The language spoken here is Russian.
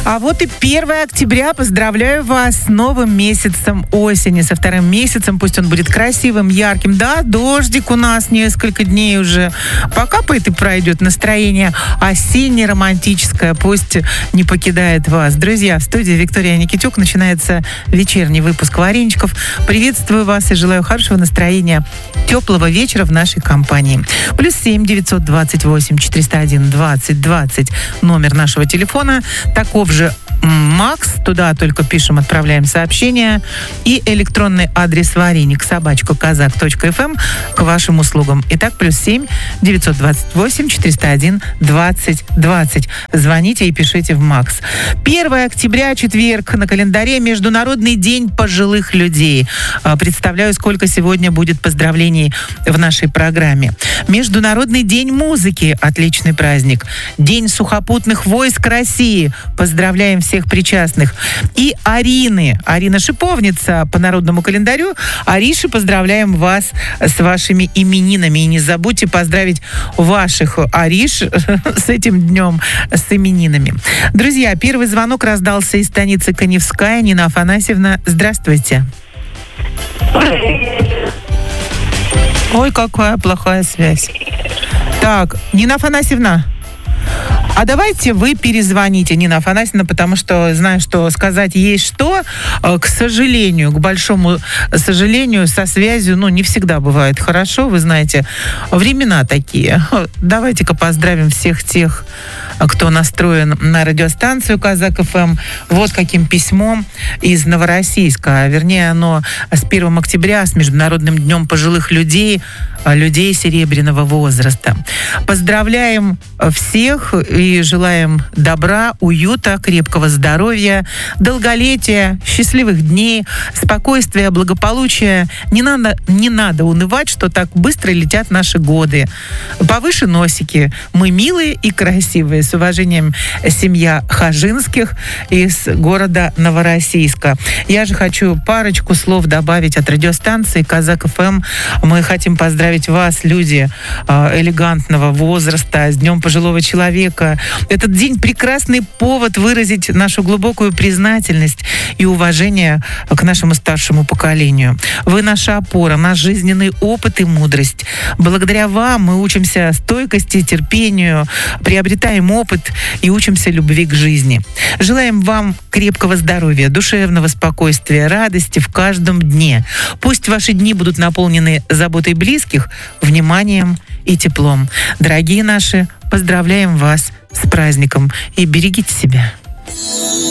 А вот и 1 октября. Поздравляю вас с новым месяцем осени, со вторым месяцем. Пусть он будет красивым, ярким. Да, дождик у нас несколько дней уже покапает и пройдет. Настроение осеннее, романтическое. Пусть не покидает вас. Друзья, в студии Виктория Никитюк. Начинается вечерний выпуск «Вареничков». Приветствую вас и желаю хорошего настроения, теплого вечера в нашей компании. +7 928 401 20 20 номер нашего телефона. Таков же Макс, туда только пишем, отправляем сообщения. И электронный адрес вареник@казак.фм к вашим услугам. Итак, +7 928 401 20 20. Звоните и пишите в Макс. 1 октября, четверг, на календаре Международный день пожилых людей. Представляю, сколько сегодня будет поздравлений в нашей программе. Международный день музыки. Отличный праздник. День сухопутных войск России. Поздравляем всех причастных. И Арина Шиповница по народному календарю. Ариши, поздравляем вас с вашими именинами. И не забудьте поздравить ваших Ариш с этим днем, с именинами. Друзья, первый звонок раздался из станицы Каневская. Нина Афанасьевна, здравствуйте. Ой, какая плохая связь. Так, Нина Афанасьевна, а давайте вы перезвоните, Нина Афанасьевна, потому что знаю, что сказать есть что. К сожалению, к большому сожалению, со связью, не всегда бывает хорошо. Вы знаете, времена такие. Давайте-ка поздравим всех тех, кто настроен на радиостанцию Казак.ФМ. Вот каким письмом из Новороссийска. Вернее, оно с 1 октября, с Международным днем пожилых людей, людей серебряного возраста. Поздравляем всех и желаем добра, уюта, крепкого здоровья, долголетия, счастливых дней, спокойствия, благополучия. Не надо унывать, что так быстро летят наши годы. Повыше носики. Мы милые и красивые. С уважением, семья Хажинских из города Новороссийска. Я же хочу парочку слов добавить от радиостанции Казак.ФМ. Мы хотим поздравить вас, люди элегантного возраста, с Днем пожилого человека. Этот день — прекрасный повод выразить нашу глубокую признательность и уважение к нашему старшему поколению. Вы наша опора, наш жизненный опыт и мудрость. Благодаря вам мы учимся стойкости, терпению, приобретаем опыт и учимся любви к жизни. Желаем вам крепкого здоровья, душевного спокойствия, радости в каждом дне. Пусть ваши дни будут наполнены заботой близких, вниманием и теплом. Дорогие наши, поздравляем вас с праздником и берегите себя.